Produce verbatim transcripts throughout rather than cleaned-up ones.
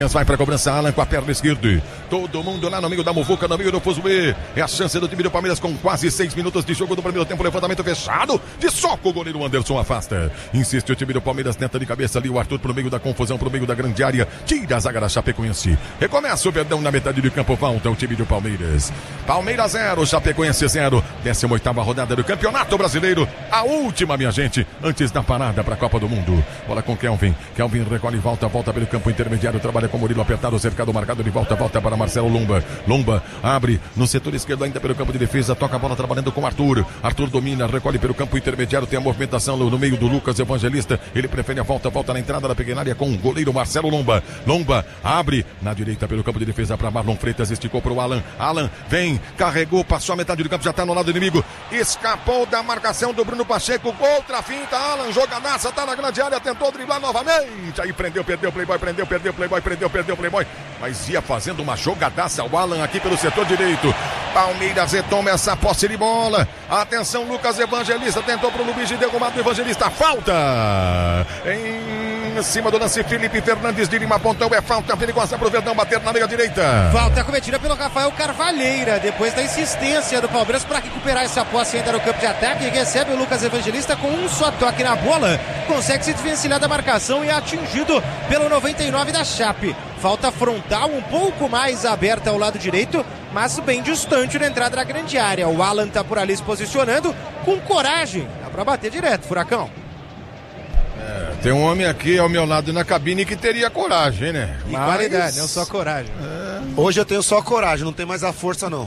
Vai para a cobrança, Alan com a perna esquerda. Todo mundo lá no meio da muvuca, no meio do fuzuê. É a chance do time do Palmeiras com quase seis minutos de jogo do primeiro tempo. Levantamento fechado. De soco, o goleiro Anderson afasta. Insiste o time do Palmeiras, tenta de cabeça ali o Arthur pro meio da confusão, pro meio da grande área. Tira a zaga da Chapecoense. Recomeça o Verdão na metade do campo. Volta o time do Palmeiras. Palmeiras zero, Chapecoense zero. décima oitava rodada do Campeonato Brasileiro. A última, minha gente, antes da parada para a Copa do Mundo. Bola com Kelvin. Kelvin recolhe e volta, volta pelo campo intermediário. Trabalha com Murilo apertado, cercado, marcado de volta, volta para Marcelo Lomba. Lomba abre no setor esquerdo ainda pelo campo de defesa, toca a bola trabalhando com Arthur. Arthur domina, recolhe pelo campo intermediário, tem a movimentação no meio do Lucas Evangelista. Ele prefere a volta, volta na entrada da pequena área com o goleiro Marcelo Lomba. Lomba abre na direita pelo campo de defesa para Marlon Freitas, esticou para o Alan. Alan vem, carregou, passou a metade do campo, já está no lado inimigo. Escapou da marcação do Bruno Pacheco, outra finta, Alan, jogadaça, está na grande área, tentou driblar novamente. Aí prendeu, perdeu o Playboy, prendeu, perdeu o Playboy, prendeu. Perdeu, perdeu o Playboy, mas ia fazendo uma jogadaça o Alan aqui pelo setor direito. Palmeiras retoma essa posse de bola. Atenção, Lucas Evangelista tentou pro Luiz de derrubado o Evangelista. Falta em cima do lance, Felipe Fernandes de Lima apontou, é falta perigosa pro Verdão bater na meia direita. Falta cometida pelo Rafael Carvalheira, depois da insistência do Palmeiras para recuperar essa posse ainda no campo de ataque. Recebe o Lucas Evangelista com um só toque na bola, consegue se desvencilhar da marcação e é atingido pelo noventa e nove da Chape. Falta frontal um pouco mais aberta ao lado direito, mas bem distante na entrada da grande área. O Alan tá por ali se posicionando com coragem, dá pra bater direto, Furacão. É, tem um homem aqui ao meu lado na cabine que teria coragem, né? E mas... qualidade, não só coragem. É... Hoje eu tenho só coragem, não tem mais a força não.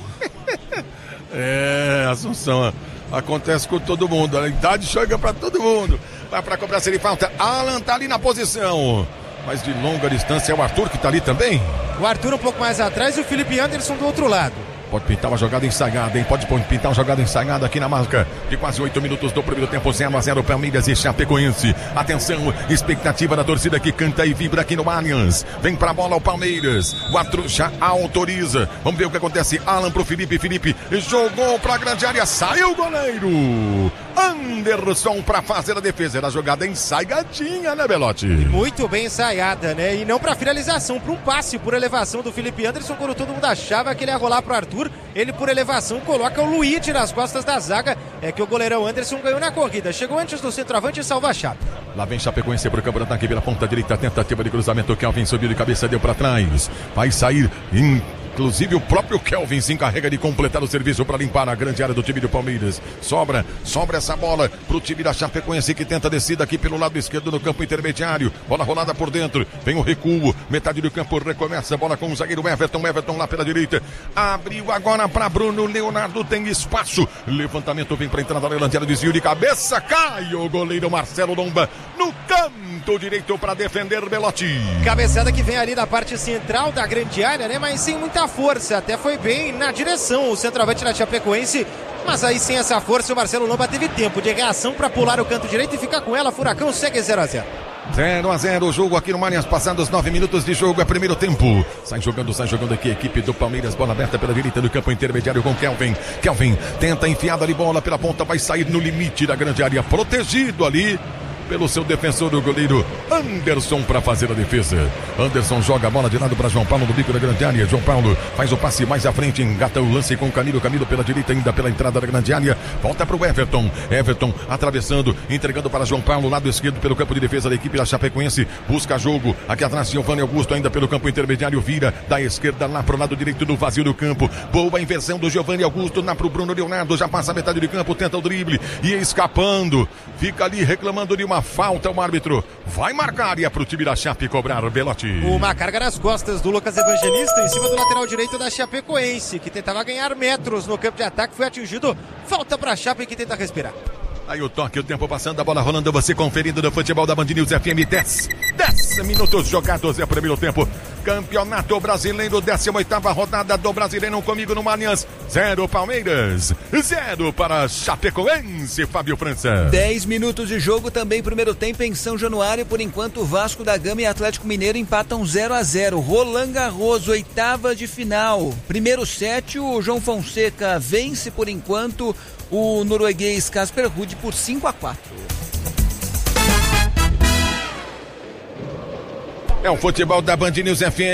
É, Assunção, acontece com todo mundo, a idade chega pra todo mundo. Vai pra cobrança de falta, Alan tá ali na posição. Mas de longa distância é o Arthur que tá ali também. O Arthur um pouco mais atrás e o Felipe Anderson do outro lado. Pode pintar uma jogada ensaiada, hein? Pode pintar uma jogada ensaiada aqui na marca de quase oito minutos do primeiro tempo. Zero a zero Palmeiras e Chapecoense. Atenção, expectativa da torcida que canta e vibra aqui no Allianz. Vem pra bola o Palmeiras. O Arthur já autoriza. Vamos ver o que acontece. Alan pro Felipe. Felipe jogou pra grande área. Saiu o goleiro Anderson pra fazer a defesa. Era a jogada ensaiadinha, né, Belotti? Muito bem ensaiada, né? E não pra finalização, pra um passe por elevação do Felipe Anderson, quando todo mundo achava que ele ia rolar pro Arthur. Ele por elevação coloca o Luigi nas costas da zaga. É que o goleirão Anderson ganhou na corrida. Chegou antes do centroavante e salva a Chape. Lá vem Chapecoense pro campo de ataque pela ponta direita. Tentativa de cruzamento. Kelvin subiu de cabeça, deu pra trás. Vai sair em... Inclusive o próprio Kelvin se encarrega de completar o serviço para limpar a grande área do time do Palmeiras. Sobra, sobra essa bola pro time da Chapecoense que tenta descida aqui pelo lado esquerdo no campo intermediário. Bola rolada por dentro, vem o recuo, metade do campo recomeça, bola com o zagueiro Everton, Everton lá pela direita. Abriu agora para Bruno Leonardo, tem espaço. Levantamento vem para entrar na delantera, desvio de cabeça, cai o goleiro Marcelo Lomba no canto direito para defender Belotti. Cabeçada que vem ali da parte central da grande área, né? Mas sem muita força, até foi bem na direção o centroavante da Chapecoense, mas aí sem essa força o Marcelo Lomba teve tempo de reação para pular o canto direito e ficar com ela. Furacão segue zero a zero. zero a zero o jogo aqui no Allianz, passados nove minutos de jogo, é primeiro tempo. Sai jogando, sai jogando aqui a equipe do Palmeiras, bola aberta pela direita do campo intermediário com Kelvin. Kelvin tenta enfiada de bola pela ponta, vai sair no limite da grande área, protegido ali pelo seu defensor, o goleiro Anderson, para fazer a defesa. Anderson joga a bola de lado para João Paulo no bico da grande área. João Paulo faz o passe mais à frente, engata o lance com o Camilo. Camilo pela direita, ainda pela entrada da grande área. Volta para o Everton. Everton atravessando, entregando para João Paulo, lado esquerdo pelo campo de defesa da equipe da Chapecoense. Busca jogo. Aqui atrás, Giovanni Augusto, ainda pelo campo intermediário. Vira da esquerda lá para o lado direito do vazio do campo. Boa inversão do Giovanni Augusto lá para o Bruno Leonardo. Já passa a metade do campo, tenta o drible e escapando. Fica ali reclamando de uma falta, o árbitro vai marcar e é pro time da Chape cobrar, Belotti. Uma carga nas costas do Lucas Evangelista em cima do lateral direito da Chapecoense, que tentava ganhar metros no campo de ataque, foi atingido. Falta pra Chape que tenta respirar. Aí o toque, o tempo passando, a bola rolando, você conferindo no futebol da Band News F M. dez, dez minutos jogados, é o primeiro tempo. Campeonato Brasileiro, décima oitava rodada do Brasileirão, comigo no Allianz. Zero Palmeiras, zero para Chapecoense, Fábio França. dez minutos de jogo, também primeiro tempo em São Januário. Por enquanto, o Vasco da Gama e Atlético Mineiro empatam zero a zero. Roland Garros, oitava de final. Primeiro set, o João Fonseca vence por enquanto o norueguês Casper Ruud por cinco a quatro. É o futebol da Band News F M.